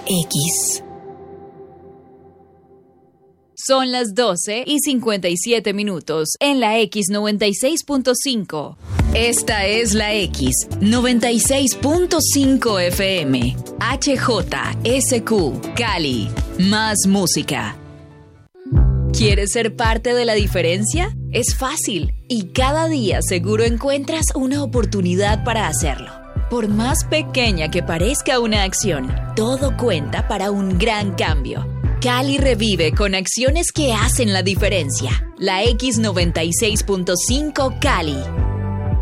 X. Son las 12:57 en la X96.5. Esta es la X96.5 FM. HJSQ, Cali. Más música. ¿Quieres ser parte de la diferencia? Es fácil y cada día seguro encuentras una oportunidad para hacerlo. Por más pequeña que parezca una acción, todo cuenta para un gran cambio. Cali revive con acciones que hacen la diferencia. La X96.5 Cali.